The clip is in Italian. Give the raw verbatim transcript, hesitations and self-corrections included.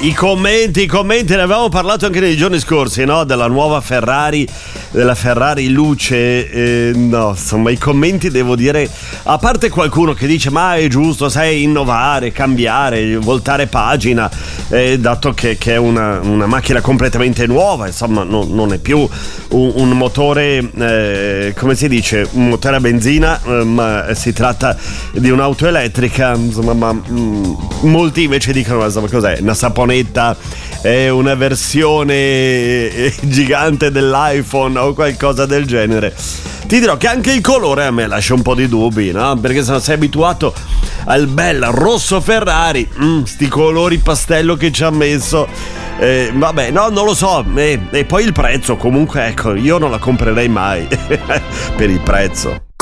I commenti, i commenti, ne avevamo parlato anche nei giorni scorsi, no? Della nuova Ferrari, della Ferrari Luce, eh, no, insomma i commenti devo dire, a parte qualcuno che dice ma è giusto, sai, innovare, cambiare, voltare pagina, eh, dato che, che è una, una macchina completamente nuova, insomma no, non è più un, un motore, eh, come si dice, un motore a benzina, eh, ma si tratta di un'auto elettrica, insomma, ma mh, molti invece dicono ma insomma cos'è, una saponetta, è una versione gigante dell'iPhone o qualcosa del genere. Ti dirò che anche il colore a me lascia un po' di dubbi, no? Perché se non sei abituato al bel rosso Ferrari, mm, sti colori pastello che ci ha messo, eh, vabbè, no, non lo so. E, e poi il prezzo, comunque, ecco, io non la comprerei mai per il prezzo.